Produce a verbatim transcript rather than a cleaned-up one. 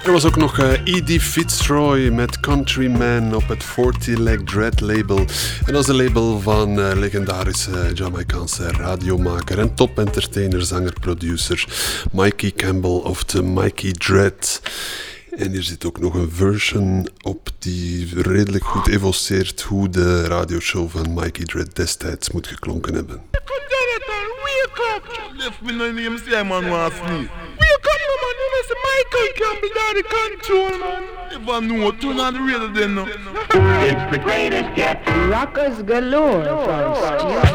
Er was ook nog uh, Edie Fitzroy met Countryman op het forty Leg Dread label. En dat is een label van uh, legendarische Jamaicaanse radiomaker en top entertainer, zanger, producer Mikey Campbell of de Mikey Dread. En hier zit ook nog een version op die redelijk goed evoceert hoe de radioshow van Mikey Dread destijds moet geklonken hebben. Michael Campbell down the control, man. If I know, turn on the radio then, no. It's the greatest yet. Rockers galore from Studio